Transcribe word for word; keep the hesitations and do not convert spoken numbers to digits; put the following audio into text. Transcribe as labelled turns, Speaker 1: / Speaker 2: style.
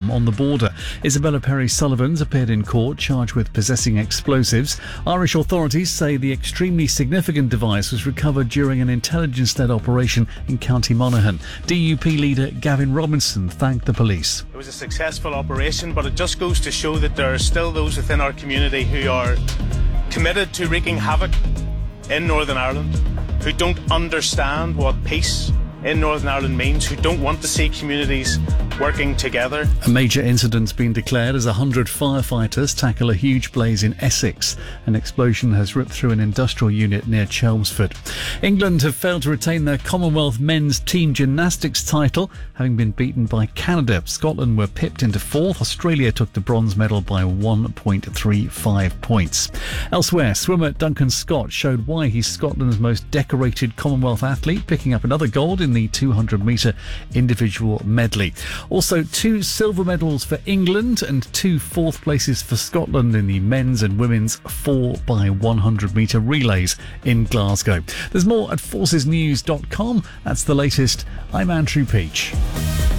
Speaker 1: farm on the border. Isabella Perry-Sullivan's appeared in court charged with possessing explosives. Irish authorities say the extremely significant device was recovered during an intelligence-led operation in County Monaghan. D U P leader Gavin Robinson thanked the police.
Speaker 2: It was a successful operation, but it just goes to show that there are still those within our community who are committed to wreaking havoc in Northern Ireland, who don't understand what peace in Northern Ireland means, who don't want to see communities working together.
Speaker 1: A major incident's been declared as a hundred firefighters tackle a huge blaze in Essex. An explosion has ripped through an industrial unit near Chelmsford. England have failed to retain their Commonwealth men's team gymnastics title, having been beaten by Canada. Scotland were pipped into fourth. Australia took the bronze medal by one point three five points. Elsewhere, swimmer Duncan Scott showed why he's Scotland's most decorated Commonwealth athlete, picking up another gold in the two hundred metre individual medley. Also, two silver medals for England and two fourth places for Scotland in the men's and women's four by one hundred metre relays in Glasgow. There's more at forces news dot com. That's the latest. I'm Andrew Peach.